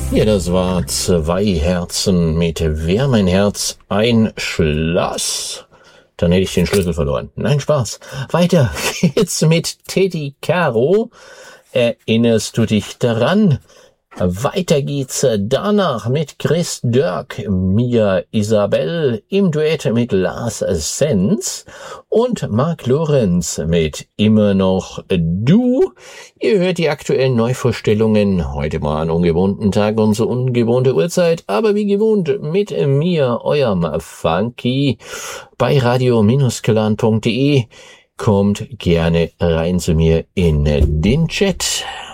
Ja, das war Zwei Herzen mit Wer mein Herz ein Schloss. Dann hätte ich den Schlüssel verloren. Nein, Spaß. Weiter geht's mit Teddy Caro. Erinnerst du dich daran? Weiter geht's danach mit Chris Dirk, Mia Isabel im Duett mit Lars Sens und Mark Lorenz mit Immer noch du. Ihr hört die aktuellen Neuvorstellungen heute mal an ungewohnten Tag und so ungewohnte Uhrzeit, aber wie gewohnt mit mir, eurem Funky, bei radio-clan.de. Kommt gerne rein zu mir in den Chat.